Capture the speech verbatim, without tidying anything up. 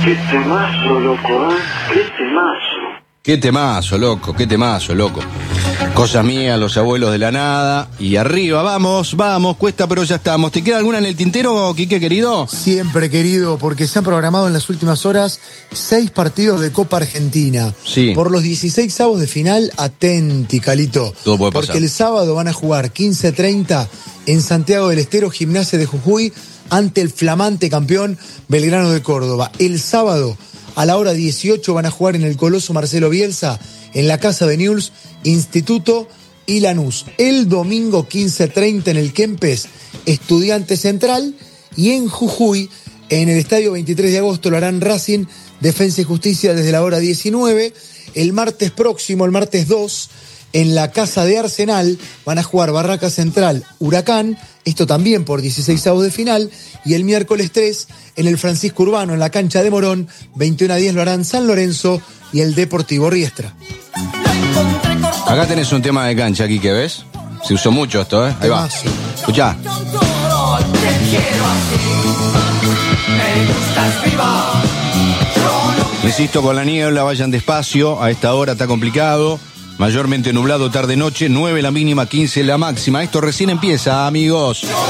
Qué temazo, loco, ¿eh? Qué temazo. Qué temazo, loco, qué temazo, loco. Cosas mías, los abuelos de la nada. Y arriba, vamos, vamos, cuesta, pero ya estamos. ¿Te queda alguna en el tintero, Quique, querido? Siempre, querido, porque se han programado en las últimas horas seis partidos de Copa Argentina. Sí. Por los dieciséis avos de final, atenti, Calito. Todo puede porque pasar. el sábado van a jugar quince treinta en Santiago del Estero, Gimnasia de Jujuy, ante el flamante campeón Belgrano de Córdoba. El sábado, a la hora dieciocho, van a jugar en el Coloso Marcelo Bielsa, en la Casa de Newell's, Instituto y Lanús. El domingo quince treinta en el Kempes, Estudiante Central, y en Jujuy, en el Estadio veintitrés de agosto, lo harán Racing, Defensa y Justicia desde la hora diecinueve. El martes próximo, el martes dos, en la Casa de Arsenal, van a jugar Barraca Central, Huracán, esto también por dieciséis avos de final, y el miércoles tres, en el Francisco Urbano, en la cancha de Morón, veintiuno a diez lo harán San Lorenzo y el Deportivo Riestra. Acá tenés un tema de cancha, Quique, ¿ves? Se usó mucho esto, ¿eh? Ahí va. Temazo. Escuchá. Insisto, con la niebla, vayan despacio. A esta hora está complicado. Mayormente nublado tarde-noche. nueve la mínima, quince la máxima. Esto recién empieza, amigos.